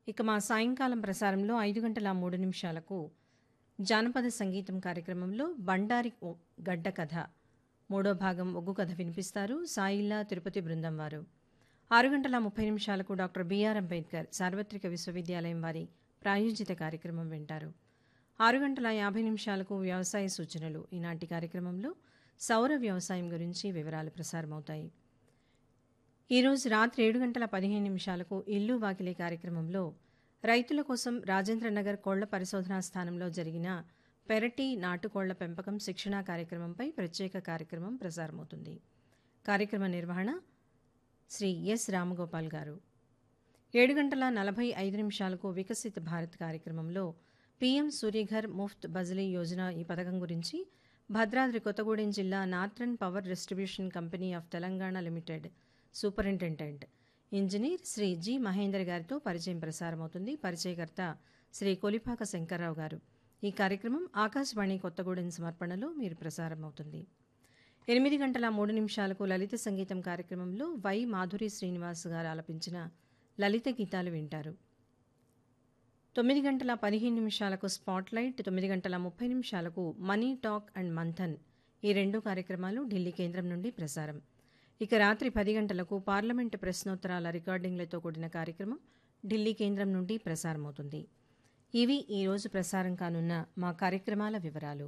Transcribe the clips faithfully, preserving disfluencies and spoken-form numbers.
ఇక మా సాయంకాలం ప్రసారంలో ఐదు గంటల మూడు నిమిషాలకు జానపద సంగీతం కార్యక్రమంలో బండారి ఓ గడ్డ కథ మూడో భాగం ఒగ్గు కథ వినిపిస్తారు సాయిల్లా తిరుపతి బృందం వారు. ఆరు గంటల ముప్పై నిమిషాలకు డాక్టర్ బిఆర్ అంబేద్కర్ సార్వత్రిక విశ్వవిద్యాలయం వారి ప్రాయోజిత కార్యక్రమం వింటారు. ఆరు గంటల యాభై నిమిషాలకు వ్యవసాయ సూచనలు. ఈనాటి కార్యక్రమంలో సౌర వ్యవసాయం గురించి వివరాలు ప్రసారమవుతాయి. ఈరోజు రాత్రి ఏడు గంటల పదిహేను నిమిషాలకు ఇల్లు వాకిలే కార్యక్రమంలో రైతుల కోసం రాజేంద్రనగర్ కోళ్ల పరిశోధనా స్థానంలో జరిగిన పెరటి నాటుకోళ్ల పెంపకం శిక్షణా కార్యక్రమంపై ప్రత్యేక కార్యక్రమం ప్రసారమవుతుంది. కార్యక్రమ నిర్వహణ శ్రీ ఎస్ రామగోపాల్ గారు. ఏడు గంటల నలభై ఐదు నిమిషాలకు వికసిత్ భారత్ కార్యక్రమంలో పీఎం సూర్యఘర్ ముఫ్త్ బజలీ యోజన ఈ పథకం గురించి భద్రాద్రి కొత్తగూడెం జిల్లా northern power distribution company of Telangana limited superintendent engineer Shri G Mahender గారితో పరిచయం ప్రసారమవుతుంది. పరిచయకర్త శ్రీ కొలిపాక శంకర్రావు గారు. ఈ కార్యక్రమం ఆకాశవాణి కొత్తగూడెం సమర్పణలో మీరు ప్రసారమవుతుంది. ఎనిమిది గంటల మూడు నిమిషాలకు లలిత సంగీతం కార్యక్రమంలో వై మాధురి శ్రీనివాస్ గారు ఆలపించిన లలిత గీతాలు వింటారు. తొమ్మిది గంటల పదిహేను నిమిషాలకు స్పాట్లైట్, తొమ్మిది గంటల ముప్పై నిమిషాలకు మనీ టాక్ అండ్ మంథన్ ఈ రెండు కార్యక్రమాలు ఢిల్లీ కేంద్రం నుండి ప్రసారం. ఇక రాత్రి పది గంటలకు పార్లమెంటు ప్రశ్నోత్తరాల రికార్డింగ్లతో కూడిన కార్యక్రమం ఢిల్లీ కేంద్రం నుండి ప్రసారమవుతుంది. ఇవి ఈరోజు ప్రసారం కానున్న మా కార్యక్రమాల వివరాలు.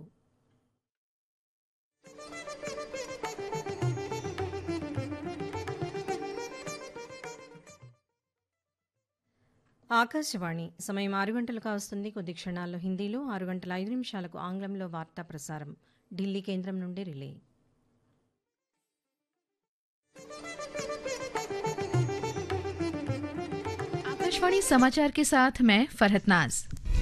ఆకాశవాణి సమయం ఆరు గంటలకు వస్తుంది. కొద్ది క్షణాల్లో హిందీలో, ఆరు గంటల ఐదు నిమిషాలకు ఆంగ్లంలో వార్తా ప్రసారం ఢిల్లీ కేంద్రం నుండి రిలే. आकाशवाणी समाचार के साथ मैं फरहत नाज।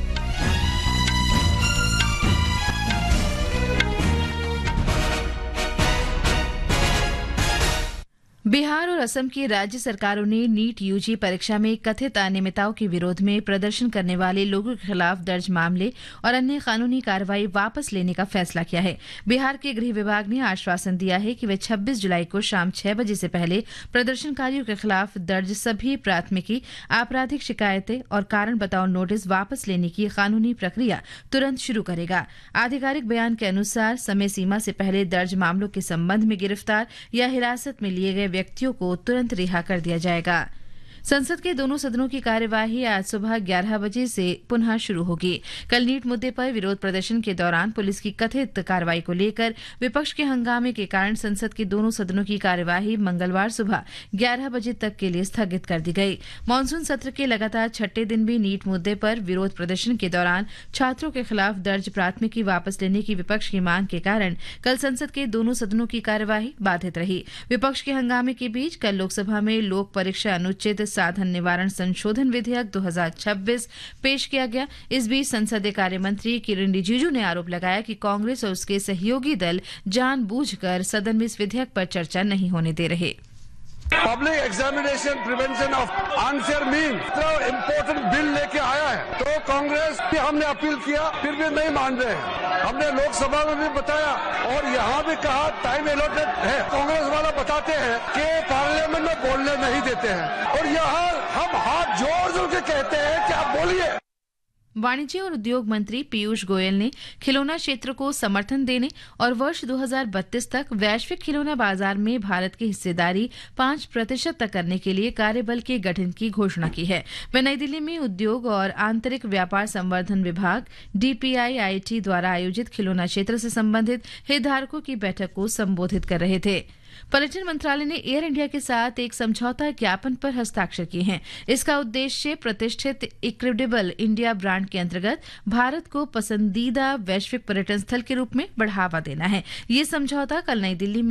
बिहार और असम की राज्य सरकारों ने नीट यूजी परीक्षा में कथित अनियमितताओं के विरोध में प्रदर्शन करने वाले लोगों के खिलाफ दर्ज मामले और अन्य कानूनी कार्रवाई वापस लेने का फैसला किया है। बिहार के गृह विभाग ने आश्वासन दिया है कि वे छब्बीस जुलाई को शाम छह बजे से पहले प्रदर्शनकारियों के खिलाफ दर्ज सभी प्राथमिकी, आपराधिक शिकायतें और कारण बताओ नोटिस वापस लेने की कानूनी प्रक्रिया तुरंत शुरू करेगा। आधिकारिक बयान के अनुसार समय सीमा से पहले दर्ज मामलों के संबंध में गिरफ्तार या हिरासत में लिए गए व्यक्तियों को तुरंत रिहा कर दिया जाएगा। संसद के दोनों सदनों की कार्यवाही आज सुबह ग्यारह बजे से पुनः शुरू होगी। कल नीट मुद्दे पर विरोध प्रदर्शन के दौरान पुलिस की कथित कार्रवाई को लेकर विपक्ष के हंगामे के कारण संसद के दोनों सदनों की कार्यवाही मंगलवार सुबह ग्यारह बजे तक के लिए स्थगित कर दी गई। मानसून सत्र के लगातार छठे दिन भी नीट मुद्दे पर विरोध प्रदर्शन के दौरान छात्रों के खिलाफ दर्ज प्राथमिकी वापस लेने की विपक्ष की मांग के कारण कल संसद के दोनों सदनों की कार्यवाही बाधित रही। विपक्ष के हंगामे के बीच कल लोकसभा में लोक परीक्षा अनुच्छेद साधन निवारण संशोधन विधेयक दो हज़ार छब्बीस पेश किया गया। इस बीच संसदीय कार्य मंत्री किरण रिजिजू ने आरोप लगाया कि कांग्रेस और उसके सहयोगी दल जानबूझकर सदन में इस विधेयक पर चर्चा नहीं होने दे रहे। Public examination prevention of unfair mean तो इम्पोर्टेंट बिल लेके आया है, तो कांग्रेस भी हमने अपील किया, फिर भी नहीं मान रहे हैं। हमने लोकसभा में भी बताया और यहाँ भी कहा टाइम अलॉटेड है। कांग्रेस वाला बताते हैं कि पार्लियामेंट में बोलने नहीं देते हैं और यहाँ हम हाथ जोड़ जोड़ के कहते हैं कि आप बोलिए। वाणिज्य और उद्योग मंत्री पीयूष गोयल ने खिलौना क्षेत्र को समर्थन देने और वर्ष दो हज़ार बत्तीस तक वैश्विक खिलौना बाजार में भारत की हिस्सेदारी पांच प्रतिशत तक करने के लिए कार्यबल के गठन की घोषणा की है। वे नई दिल्ली में उद्योग और आंतरिक व्यापार संवर्धन विभाग डीपीआईआईटी द्वारा आयोजित खिलौना क्षेत्र से संबंधित हितधारकों की बैठक को संबोधित कर रहे थे। पर्यटन मंत्रालय ने एयर इंडिया के साथ एक समझौता ज्ञापन पर हस्ताक्षर किए हैं। इसका उद्देश्य प्रतिष्ठित इनक्रेडिबल इंडिया ब्रांड के अंतर्गत भारत को पसंदीदा वैश्विक पर्यटन स्थल के रूप में बढ़ावा देना है। ये समझौता कल नई दिल्ली में